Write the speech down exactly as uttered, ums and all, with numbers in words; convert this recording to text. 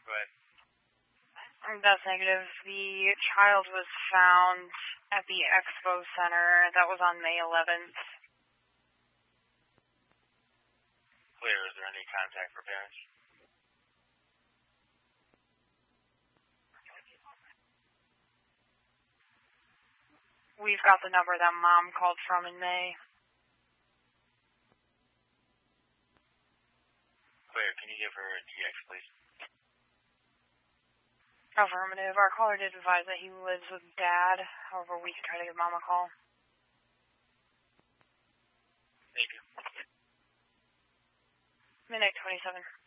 Go ahead. That's negative. The child was found at the Expo Center. That was on May eleventh. Clear. Is there any contact for parents? We've got the number that mom called from in May. Clear. Can you give her a D X, please? Affirmative. Our caller did advise that he lives with dad. However, we can try to give mom a call. Thank you. Midnight twenty-seven.